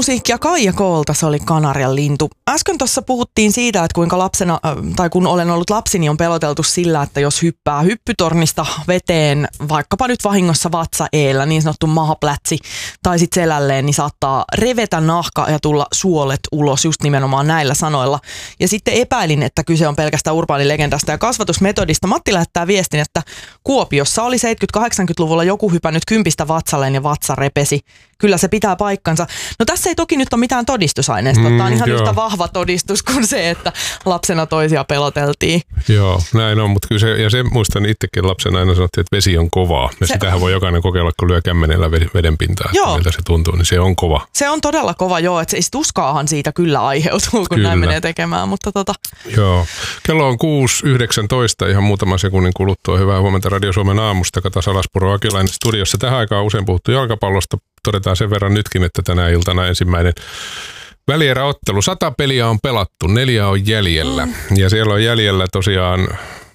Musiikkia Kaija Koolta, se oli Kanarian lintu. Äsken tuossa puhuttiin siitä, että kuinka lapsena, tai kun olen ollut lapsi, niin on peloteltu sillä, että jos hyppää hyppytornista veteen, vaikkapa nyt vahingossa vatsa eellä, niin sanottu mahaplätsi, tai sitten selälleen, niin saattaa revetä nahka ja tulla suolet ulos just nimenomaan näillä sanoilla. Ja sitten epäilin, että kyse on pelkästään urbaanilegendasta ja kasvatusmetodista. Matti lähettää viestin, että Kuopiossa oli 70-80-luvulla joku hypännyt kympistä vatsalleen ja vatsa repesi. Kyllä se pitää paikkansa. No tässä ei toki nyt ole mitään todistusaineista. Tämä on ihan yhtä vahva todistus kuin se, että lapsena toisia peloteltiin. Joo, näin on, mutta kyllä ja se muistan itsekin lapsena aina sanottiin, että vesi on kovaa. Ja sitähän voi jokainen kokeilla, kun lyö kämmenellä vedenpintaa, että miltä se tuntuu, niin se on kova. Se on todella kova, joo, että se tuskaahan siitä kyllä aiheutuu, kun näin menee tekemään, mutta Joo, kello on 6.19, ihan muutaman sekunnin kuluttua. Hyvää huomenta Radio Suomen aamusta. Kata Salaspuro Akilainen studiossa. Tähän aikaan on usein puhuttu jalkapallosta. Todetaan sen verran nytkin, että tänä iltana ensimmäinen välieräottelu. 100 peliä on pelattu, 4 on jäljellä. Ja siellä on jäljellä tosiaan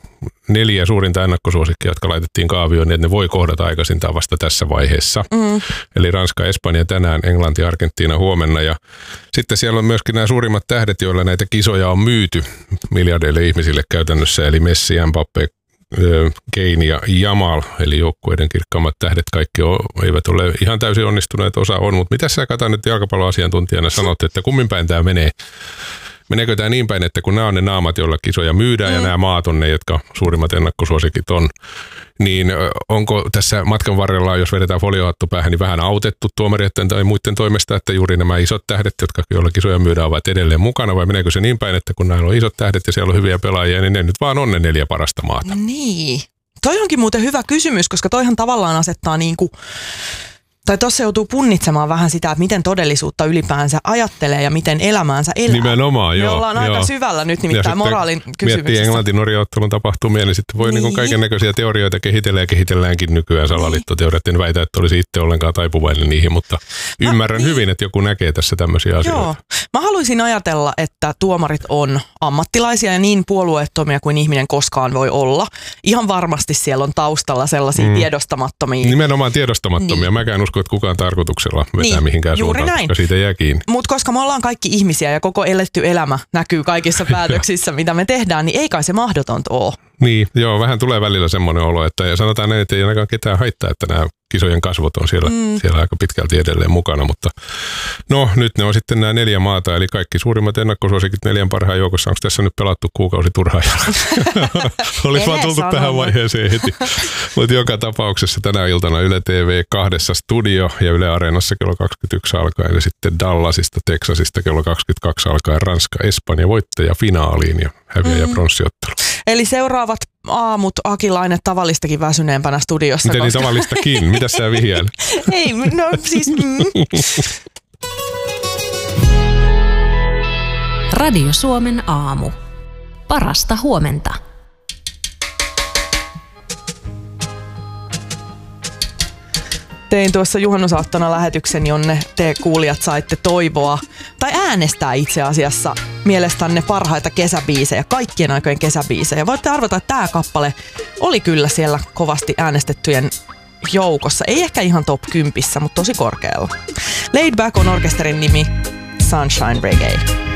4 suurinta ennakkosuosikkia, jotka laitettiin kaavioon, niin että ne voi kohdata aikaisintaan vasta tässä vaiheessa. Eli Ranska, Espanja tänään, Englanti, Argentiina huomenna. Ja sitten siellä on myöskin nämä suurimmat tähdet, joilla näitä kisoja on myyty miljardeille ihmisille käytännössä. Eli Messi, Mbappé, Kane ja Jamal, eli joukkueiden kirkkaammat tähdet, kaikki eivät ole ihan täysin onnistuneet, osa on. Mutta mitä sä Kata nyt jalkapalloasiantuntijana sanot, että kummin päin tämä menee? Meneekö tämä niin päin, että kun nämä on ne naamat, joilla kisoja myydään ja nämä maat on ne, jotka suurimmat ennakkosuosikit on, niin onko tässä matkan varrella, jos vedetään foliohattu päähän, niin vähän autettu tuomarien tai muiden toimesta, että juuri nämä isot tähdet, joilla kisoja myydään, ovat edelleen mukana, vai meneekö se niin päin, että kun näillä on isot tähdet ja siellä on hyviä pelaajia, niin ne nyt vaan on ne 4 parasta maata? Niin. Toi onkin muuten hyvä kysymys, koska toihan tavallaan asettaa niinku... Tai tuossa joutuu punnitsemaan vähän sitä, että miten todellisuutta ylipäänsä ajattelee ja miten elämäänsä elää. Nimenomaan, joo. Me ollaan aika syvällä nyt nimittäin moraalin kysymyksessä. Miettii Englanti-Norja-ottelun tapahtumia, niin sitten voi niin kaiken näköisiä teorioita kehitellä ja kehitelläänkin nykyään salaliittoteoriat. En väitä, että olisi itse ollenkaan taipuvainen niihin, mutta ymmärrän hyvin, että joku näkee tässä tämmöisiä asioita. Joo. Mä haluaisin ajatella, että tuomarit on ammattilaisia ja niin puolueettomia kuin ihminen koskaan voi olla. Ihan varmasti siellä on taustalla sellaisia tiedostamattomia. Nimenomaan tiedostamattomia. Niin. Mäkään usko, että kukaan tarkoituksella vetää mihinkään suuntaan, koska siitä jää kiinni. Mutta koska me ollaan kaikki ihmisiä ja koko eletty elämä näkyy kaikissa päätöksissä, mitä me tehdään, niin ei kai se mahdotonta ole. Niin, joo, vähän tulee välillä semmoinen olo, että ja sanotaan näin, että ei ainakaan ketään haittaa, että nämä kisojen kasvot on siellä aika pitkälti edelleen mukana, mutta no nyt ne on sitten nämä 4 maata, eli kaikki suurimmat ennakkosuosikit 4 parhaan joukossa. Onko tässä nyt pelattu kuukausi turhaan jalkaa? Olisi vaan tultu tähän vaiheeseen heti. Mutta joka tapauksessa tänä iltana Yle TV 2 studio ja Yle Areenassa kello 21 alkaen ja sitten Dallasista, Texasista kello 22 alkaen Ranska, Espanja voittaja finaaliin ja häviäjä pronssiottelu. Eli seuraavat aamut Akilainen tavallistakin väsyneempänä studiossa. Miten niin tavallistakin? Mitä sä vihjailet? Ei, no siis... Radio Suomen aamu. Parasta huomenta. Tein tuossa juhannusaattona lähetyksen, jonne te kuulijat saitte toivoa tai äänestää itse asiassa mielestänne parhaita kesäbiisejä, kaikkien aikojen kesäbiisejä. Voitte arvata, että tämä kappale oli kyllä siellä kovasti äänestettyjen joukossa. Ei ehkä ihan top 10, mutta tosi korkealla. Laid Back on orkesterin nimi Sunshine Reggae.